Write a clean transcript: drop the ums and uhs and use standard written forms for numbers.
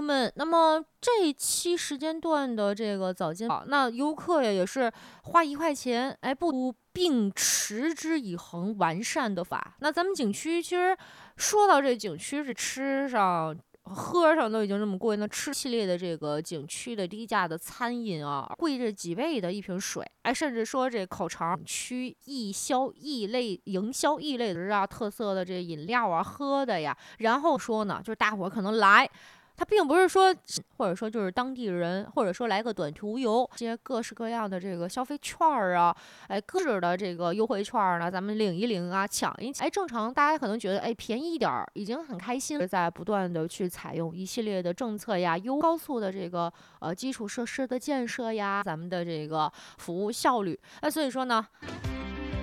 们，那么这一期时间段的这个早间那游客呀也是花1块钱，哎，不并持之以恒完善的法。那咱们景区其实说到这景区是吃上。喝上都已经这么贵，那吃系列的这个景区的低价的餐饮啊，贵这几倍的一瓶水，哎，甚至说这口肠景区营销异类的特色的这饮料啊喝的呀，然后说呢，就是大伙可能来。他并不是说，或者说就是当地人，或者说来个短途游，这些各式各样的这个消费券啊，哎，各式的这个优惠券呢，咱们领一领啊，抢一抢。哎，正常大家可能觉得，哎，便宜一点已经很开心了，在不断的去采用一系列的政策呀，高速的这个基础设施的建设呀，咱们的这个服务效率。那所以说呢。